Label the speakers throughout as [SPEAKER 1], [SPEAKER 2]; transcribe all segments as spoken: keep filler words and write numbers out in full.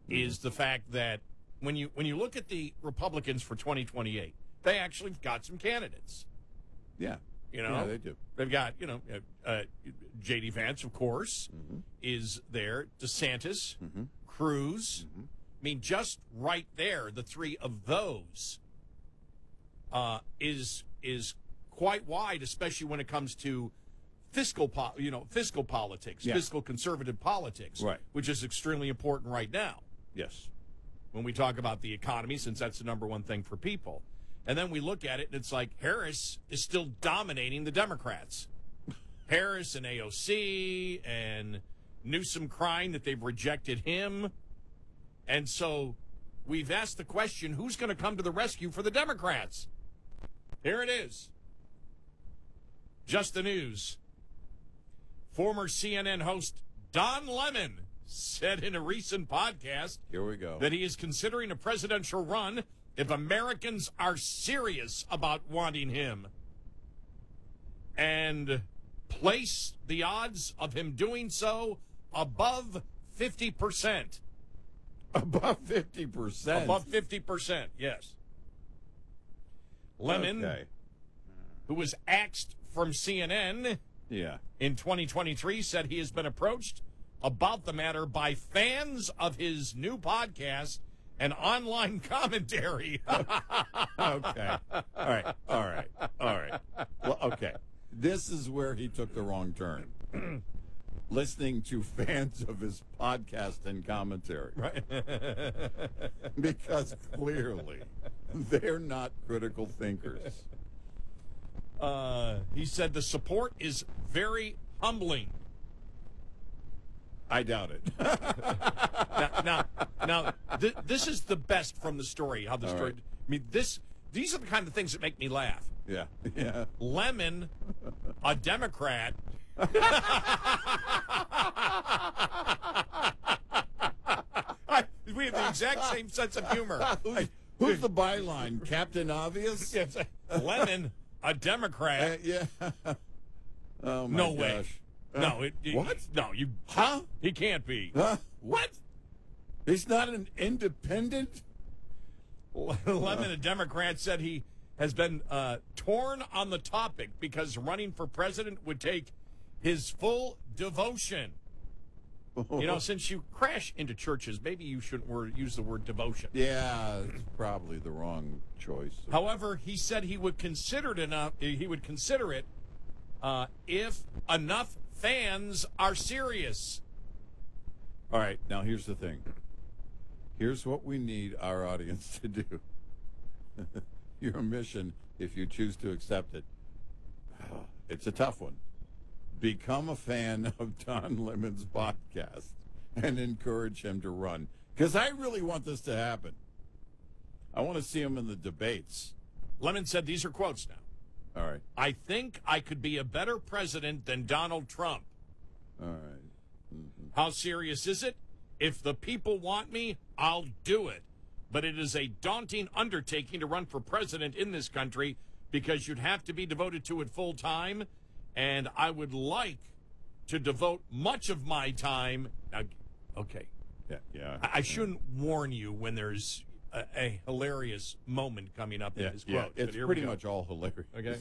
[SPEAKER 1] is the fact that when you when you look at the Republicans for twenty twenty-eight, they actually got some candidates.
[SPEAKER 2] Yeah.
[SPEAKER 1] You know,
[SPEAKER 2] yeah, they do.
[SPEAKER 1] They've got, you know, uh, uh, J D. Vance, of course, mm-hmm. is there. DeSantis, mm-hmm. Cruz. Mm-hmm. I mean, just right there, the three of those uh, is is quite wide, especially when it comes to fiscal, po- you know, fiscal politics, yeah. fiscal conservative politics,
[SPEAKER 2] right.
[SPEAKER 1] which is extremely important right now.
[SPEAKER 2] Yes.
[SPEAKER 1] When we talk about the economy, since that's the number one thing for people. And then we look at it, and it's like Harris is still dominating the Democrats. Harris and A O C and Newsom crying that they've rejected him. And so we've asked the question, who's going to come to the rescue for the Democrats? Here it is. Just the news. Former C N N host Don Lemon said in a recent podcast
[SPEAKER 2] Here we go.
[SPEAKER 1] that he is considering a presidential run if Americans are serious about wanting him, and place the odds of him doing so above fifty percent.
[SPEAKER 2] Above fifty percent?
[SPEAKER 1] Above fifty percent, yes. Lemon,
[SPEAKER 2] okay.
[SPEAKER 1] who was axed from C N N
[SPEAKER 2] yeah.
[SPEAKER 1] in twenty twenty-three, said he has been approached about the matter by fans of his new podcast and online commentary.
[SPEAKER 2] Okay. All right. All right. All right. Well, okay. This is where he took the wrong turn. Listening to fans of his podcast and commentary.
[SPEAKER 1] Right.
[SPEAKER 2] Because clearly they're not critical thinkers.
[SPEAKER 1] Uh, he said the support is very humbling.
[SPEAKER 2] I doubt it.
[SPEAKER 1] now, now, now th- this is the best from the story. How the
[SPEAKER 2] All
[SPEAKER 1] story?
[SPEAKER 2] right.
[SPEAKER 1] I mean, this. These are the kind of things that make me laugh.
[SPEAKER 2] Yeah, yeah.
[SPEAKER 1] Lemon, a Democrat. I, we have the exact same sense of humor.
[SPEAKER 2] Who's, who's the byline? Captain Obvious?
[SPEAKER 1] Yes, Lemon, a Democrat.
[SPEAKER 2] Uh, yeah. Oh my
[SPEAKER 1] no
[SPEAKER 2] gosh.
[SPEAKER 1] way.
[SPEAKER 2] Uh,
[SPEAKER 1] no, it, it,
[SPEAKER 2] what?
[SPEAKER 1] No, you.
[SPEAKER 2] Huh?
[SPEAKER 1] He can't be.
[SPEAKER 2] Huh? What? He's not an independent?
[SPEAKER 1] Lemon, a Democrat, said he has been uh, torn on the topic because running for president would take his full devotion. You know, since you crash into churches, maybe you shouldn't word, use the word devotion.
[SPEAKER 2] Yeah, it's probably the wrong choice.
[SPEAKER 1] However, he said he would consider it enough. He would consider it uh, if enough fans are serious.
[SPEAKER 2] All right, now here's the thing. Here's what we need our audience to do. Your mission, if you choose to accept it, it's a tough one. Become a fan of Don Lemon's podcast and encourage him to run. Because I really want this to happen. I want to see him in the debates.
[SPEAKER 1] Lemon said, these are quotes now.
[SPEAKER 2] All right.
[SPEAKER 1] I think I could be a better president than Donald Trump.
[SPEAKER 2] All right. Mm-hmm.
[SPEAKER 1] How serious is it? If the people want me, I'll do it. But it is a daunting undertaking to run for president in this country because you'd have to be devoted to it full time. And I would like to devote much of my time. Now, okay.
[SPEAKER 2] Yeah, yeah.
[SPEAKER 1] I, I shouldn't yeah. warn you when there's a, a hilarious moment coming up in
[SPEAKER 2] yeah,
[SPEAKER 1] his
[SPEAKER 2] yeah.
[SPEAKER 1] quote.
[SPEAKER 2] It's pretty much all hilarious.
[SPEAKER 1] Okay.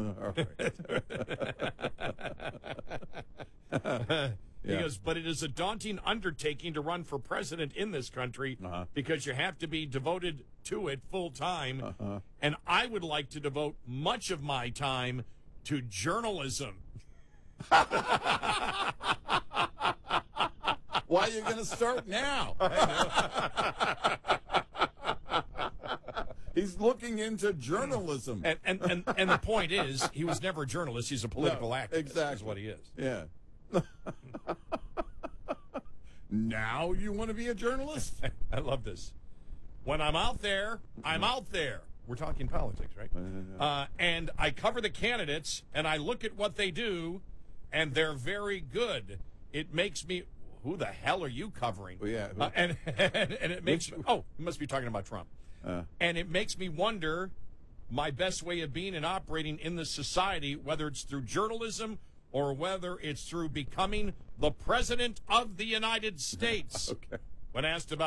[SPEAKER 2] Uh, all right.
[SPEAKER 1] He
[SPEAKER 2] yeah.
[SPEAKER 1] goes, but it is a daunting undertaking to run for president in this country
[SPEAKER 2] uh-huh.
[SPEAKER 1] because you have to be devoted to it full time.
[SPEAKER 2] Uh-huh.
[SPEAKER 1] And I would like to devote much of my time to journalism.
[SPEAKER 2] Why are you going to start now? He's looking into journalism.
[SPEAKER 1] And, and, and, and the point is, he was never a journalist. He's a political
[SPEAKER 2] no,
[SPEAKER 1] activist.
[SPEAKER 2] Exactly.
[SPEAKER 1] That's what he is.
[SPEAKER 2] Yeah. Now you want to be a journalist?
[SPEAKER 1] I love this. When I'm out there, I'm out there. We're talking politics, right? Uh, and I cover the candidates, and I look at what they do, and they're very good. It makes me... Who the hell are you covering?
[SPEAKER 2] Well, yeah.
[SPEAKER 1] Uh, and, and and it makes...
[SPEAKER 2] Which,
[SPEAKER 1] oh, you must be talking about Trump.
[SPEAKER 2] Uh,
[SPEAKER 1] and it makes me wonder my best way of being and operating in this society, whether it's through journalism or whether it's through becoming the President of the United States.
[SPEAKER 2] Okay.
[SPEAKER 1] When asked about